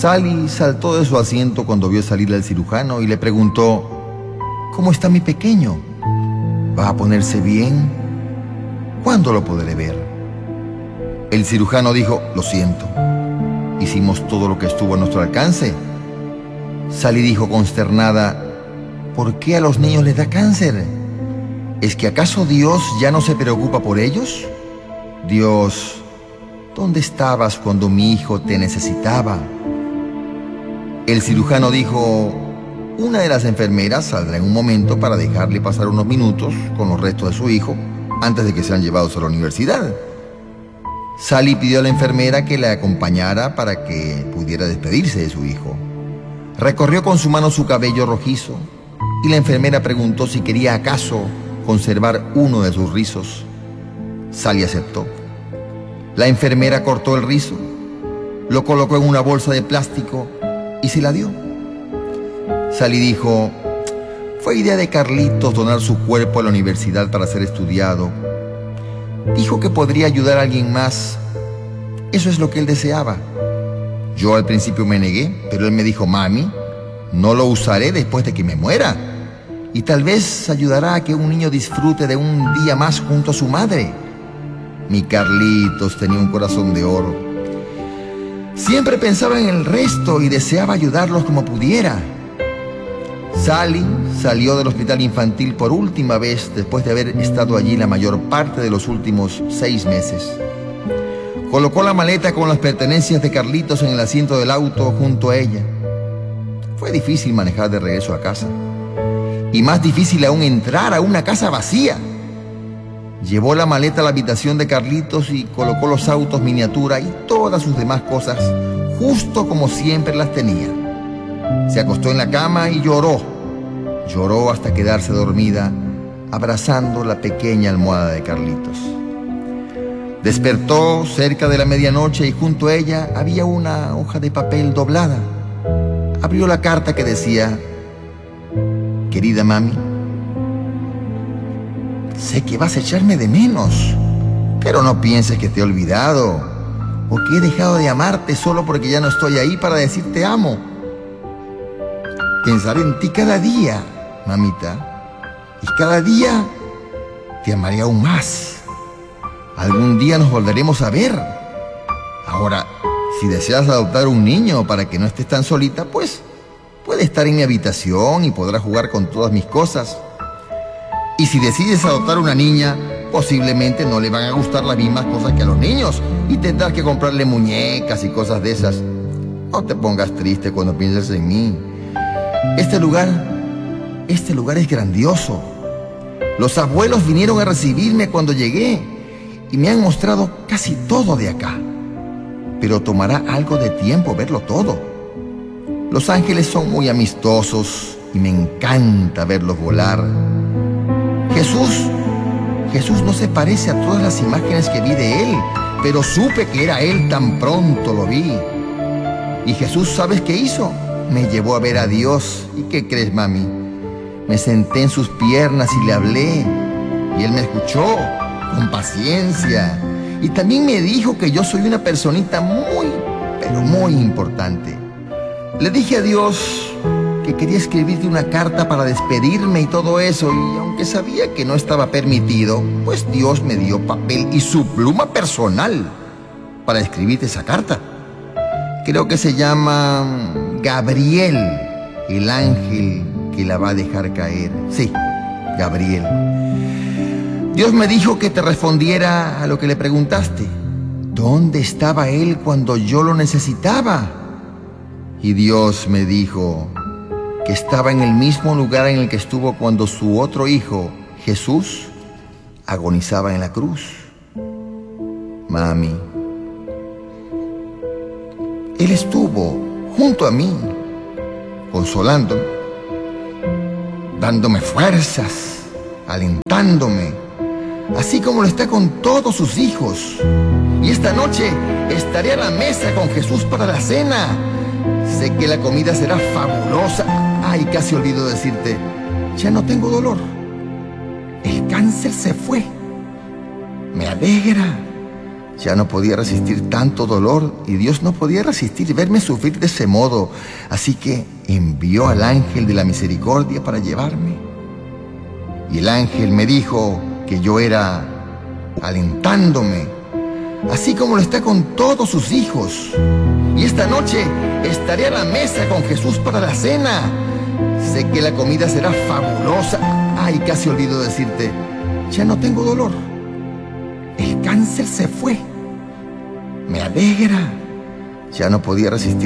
Sally saltó de su asiento cuando vio salir al cirujano y le preguntó: ¿cómo está mi pequeño? ¿Va a ponerse bien? ¿Cuándo lo podré ver? El cirujano dijo: lo siento, hicimos todo lo que estuvo a nuestro alcance. Sally dijo consternada: ¿por qué a los niños les da cáncer? ¿Es que acaso Dios ya no se preocupa por ellos? Dios, ¿dónde estabas cuando mi hijo te necesitaba? El cirujano dijo: una de las enfermeras saldrá en un momento para dejarle pasar unos minutos con los restos de su hijo antes de que sean llevados a la universidad. Sally pidió a la enfermera que la acompañara para que pudiera despedirse de su hijo. Recorrió con su mano su cabello rojizo y la enfermera preguntó si quería acaso conservar uno de sus rizos. Sally aceptó. La enfermera cortó el rizo, lo colocó en una bolsa de plástico y se la dio. Sally dijo: fue idea de Carlitos donar su cuerpo a la universidad para ser estudiado. Dijo que podría ayudar a alguien más. Eso es lo que él deseaba. Yo al principio me negué, pero él me dijo: mami, no lo usaré después de que me muera. Y tal vez ayudará a que un niño disfrute de un día más junto a su madre. Mi Carlitos tenía un corazón de oro. Siempre pensaba en el resto y deseaba ayudarlos como pudiera. Sally salió del hospital infantil por última vez después de haber estado allí la mayor parte de los últimos 6 meses. Colocó la maleta con las pertenencias de Carlitos en el asiento del auto junto a ella. Fue difícil manejar de regreso a casa. Y más difícil aún entrar a una casa vacía. Llevó la maleta a la habitación de Carlitos y colocó los autos miniatura y todas sus demás cosas justo como siempre las tenía. Se acostó en la cama y lloró. Lloró hasta quedarse dormida, abrazando la pequeña almohada de Carlitos. Despertó cerca de la medianoche y junto a ella había una hoja de papel doblada. Abrió la carta que decía: querida mami, sé que vas a echarme de menos, pero no pienses que te he olvidado o que he dejado de amarte solo porque ya no estoy ahí para decirte amo. Pensaré en ti cada día, mamita, y cada día te amaré aún más. Algún día nos volveremos a ver. Ahora, si deseas adoptar un niño para que no estés tan solita, pues puede estar en mi habitación y podrá jugar con todas mis cosas. Y si decides adoptar una niña, posiblemente no le van a gustar las mismas cosas que a los niños y tendrás que comprarle muñecas y cosas de esas. No te pongas triste cuando pienses en mí. Este lugar es grandioso. Los abuelos vinieron a recibirme cuando llegué y me han mostrado casi todo de acá. Pero tomará algo de tiempo verlo todo. Los ángeles son muy amistosos y me encanta verlos volar. Jesús no se parece a todas las imágenes que vi de él, pero supe que era él tan pronto lo vi. Y Jesús, ¿sabes qué hizo? Me llevó a ver a Dios. ¿Y qué crees, mami? Me senté en sus piernas y le hablé. Y él me escuchó con paciencia. Y también me dijo que yo soy una personita muy, pero muy importante. Le dije a Dios que quería escribirte una carta para despedirme y todo eso. Y aunque sabía que no estaba permitido, pues Dios me dio papel y su pluma personal para escribirte esa carta. Creo que se llama Gabriel, el ángel que la va a dejar caer. Sí, Gabriel. Dios me dijo que te respondiera a lo que le preguntaste. ¿Dónde estaba él cuando yo lo necesitaba? Y Dios me dijo que estaba en el mismo lugar en el que estuvo cuando su otro hijo, Jesús, agonizaba en la cruz. Mami, él estuvo junto a mí, consolándome, dándome fuerzas, alentándome, así como lo está con todos sus hijos. Y esta noche estaré a la mesa con Jesús para la cena. Sé que la comida será fabulosa. Ay, casi olvido decirte, ya no tengo dolor. El cáncer se fue. Me alegra. Ya no podía resistir tanto dolor y Dios no podía resistir verme sufrir de ese modo. Así que envió al ángel de la misericordia para llevarme. Y el ángel me dijo que yo era alentándome, así como lo está con todos sus hijos. Y esta noche estaré a la mesa con Jesús para la cena. Sé que la comida será fabulosa. Ay, casi olvido decirte, ya no tengo dolor. El cáncer se fue. Me alegra. Ya no podía resistir